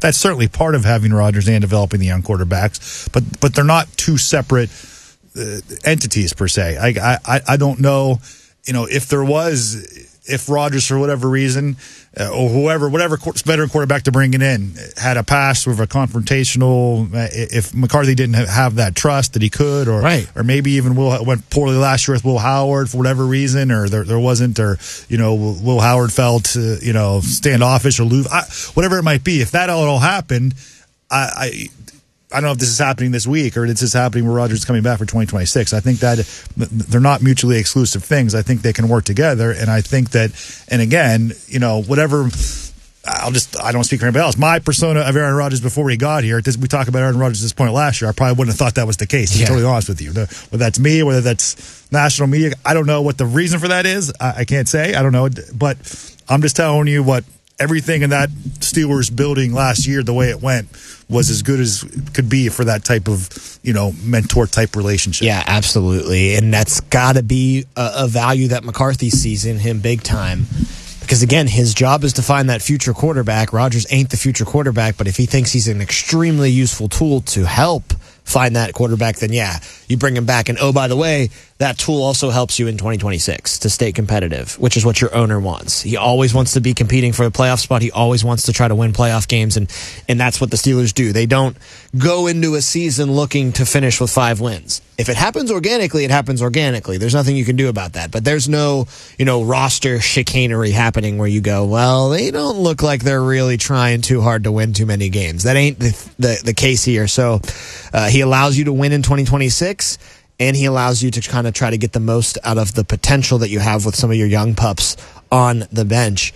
that's certainly part of having Rodgers and developing the young quarterbacks, but they're not two separate entities per se. I don't know, if Rodgers, for whatever reason, or whatever veteran quarterback to bring it in, had a pass with a confrontational, if McCarthy didn't have that trust that he could, or maybe even went poorly last year with Will Howard for whatever reason, or there wasn't, or Will Howard felt standoffish or aloof, whatever it might be. If that all happened, I don't know if this is happening this week or this is happening where Rodgers is coming back for 2026. I think that they're not mutually exclusive things. I think they can work together, and I think that, and again, whatever. I don't speak for anybody else. My persona of Aaron Rodgers before he got here, we talk about Aaron Rodgers at this point last year, I probably wouldn't have thought that was the case, to be totally honest with you. Whether that's me, whether that's national media, I don't know what the reason for that is. I can't say. I don't know. But I'm just telling you what everything in that Steelers building last year, the way it went, was as good as it could be for that type of, mentor-type relationship. Yeah, absolutely. And that's got to be a value that McCarthy sees in him big time. Because, again, his job is to find that future quarterback. Rodgers ain't the future quarterback, but if he thinks he's an extremely useful tool to help find that quarterback, then you bring him back. And, oh, by the way, that tool also helps you in 2026 to stay competitive, which is what your owner wants. He always wants to be competing for a playoff spot. He always wants to try to win playoff games, and that's what the Steelers do. They don't go into a season looking to finish with 5 wins. If it happens organically, it happens organically. There's nothing you can do about that. But there's no, roster chicanery happening where you go, well, they don't look like they're really trying too hard to win too many games. That ain't the case here. So he allows you to win in 2026, and he allows you to kind of try to get the most out of the potential that you have with some of your young pups on the bench.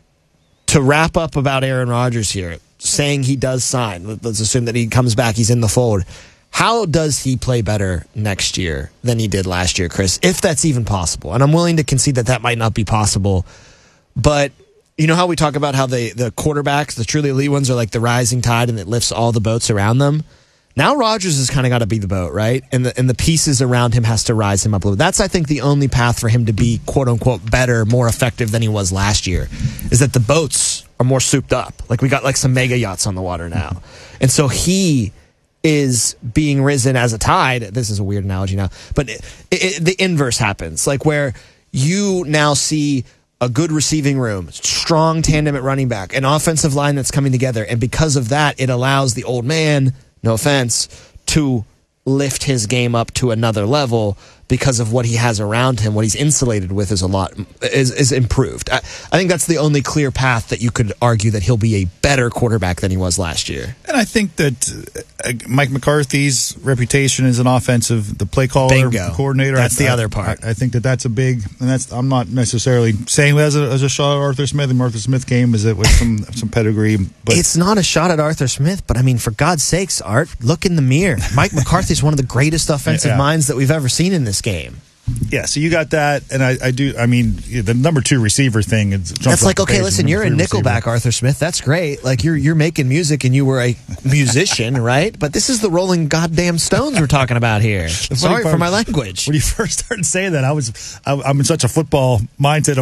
To wrap up about Aaron Rodgers here, saying he does sign, let's assume that he comes back, he's in the fold. How does he play better next year than he did last year, Chris, if that's even possible? And I'm willing to concede that might not be possible. But you know how we talk about how the quarterbacks, the truly elite ones, are like the rising tide and it lifts all the boats around them? Now Rodgers has kind of got to be the boat, right? And the pieces around him has to rise him up a little. That's, I think, the only path for him to be, quote-unquote, better, more effective than he was last year, is that the boats are more souped up. Like, we got, some mega yachts on the water now. And so he is being risen as a tide. This is a weird analogy now. But the inverse happens, where you now see a good receiving room, strong tandem at running back, an offensive line that's coming together. And because of that, it allows the old man, no offense, to lift his game up to another level because of what he has around him. What he's insulated with is improved. I think that's the only clear path that you could argue that he'll be a better quarterback than he was last year. And I think that Mike McCarthy's reputation as the play caller, coordinator. That's the other part. I think that's a big, and I'm not necessarily saying as a shot at Arthur Smith. And Arthur Smith came with some pedigree. But it's not a shot at Arthur Smith, but I mean, for God's sakes, Art, look in the mirror. Mike McCarthy's one of the greatest offensive minds that we've ever seen in this game. Yeah, so you got that, and I do. I mean, the number 2 receiver thing. That's okay. Listen, you're in Nickelback, receiver. Arthur Smith. That's great. You're making music, and you were a musician, right? But this is the Rolling Goddamn Stones we're talking about here. Sorry for my language. When you first started saying that, I'm in such a football mindset.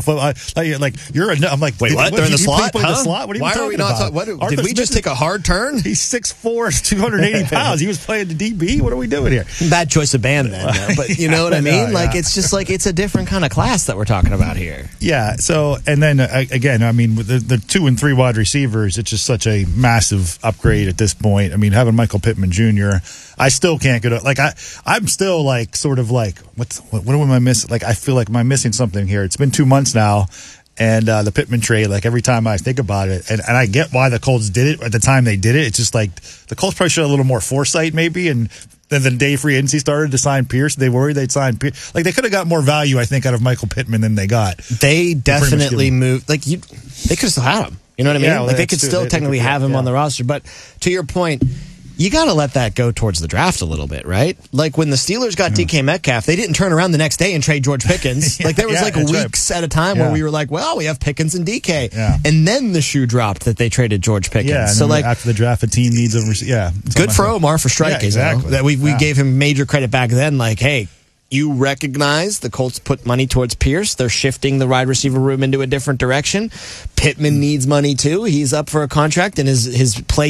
I'm like, wait, what? They're in the slot? The slot? What are you Why talking are we not about? Did we just take a hard turn? He's 6'4", 280 pounds. He was playing the DB. What are we doing here? Bad choice of band then, though. But you know what I mean? It's just it's a different kind of class that we're talking about here. Yeah. So, and then again, I mean, the 2 and 3 wide receivers, it's just such a massive upgrade at this point. I mean, having Michael Pittman Jr., I still can't get I'm still what am I missing? I feel like am I missing something here? It's been 2 months now. And the Pittman trade, every time I think about it, and I get why the Colts did it at the time they did it. It's just the Colts probably should have a little more foresight, maybe. And then the day free agency started to sign Pierce, they worried they'd sign Pierce. They could have got more value, I think, out of Michael Pittman than they got. They definitely moved. They could have still had him. You know what I mean? Yeah, they could still technically have him on the roster. But to your point, you got to let that go towards the draft a little bit, right? When the Steelers got DK Metcalf, they didn't turn around the next day and trade George Pickens. There was weeks at a time where we were well, we have Pickens and DK. Yeah. And then the shoe dropped that they traded George Pickens. Yeah, so after the draft, a team needs a good for Omar for striking. Yeah, exactly. That we gave him major credit back then. Hey, you recognize the Colts put money towards Pierce. They're shifting the wide receiver room into a different direction. Pittman needs money too. He's up for a contract, and his play